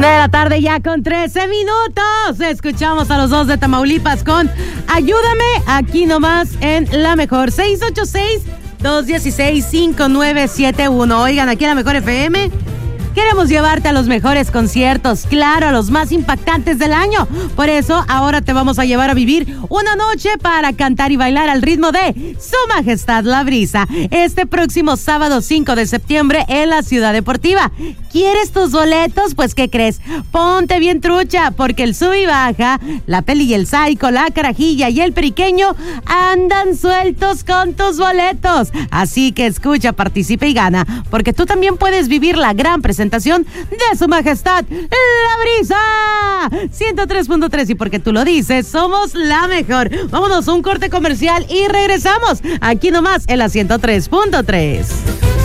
la tarde ya con 13 minutos. Escuchamos a los dos de Tamaulipas con Ayúdame, aquí nomás en La Mejor. 686-216-5971. Oigan, aquí en La Mejor FM queremos llevarte a los mejores conciertos, claro, a los más impactantes del año. Por eso, ahora te vamos a llevar a vivir una noche para cantar y bailar al ritmo de Su Majestad La Brisa. Este próximo sábado 5 de septiembre en la Ciudad Deportiva. ¿Quieres tus boletos? Pues, ¿qué crees? Ponte bien trucha, porque el sub y baja, la Peli y el Psycho, la Carajilla y el Periqueño andan sueltos con tus boletos. Así que escucha, participa y gana, porque tú también puedes vivir la gran presentación de Su Majestad La Brisa. 103.3, y porque tú lo dices, somos la mejor. Vámonos a un corte comercial y regresamos aquí nomás en la 103.3.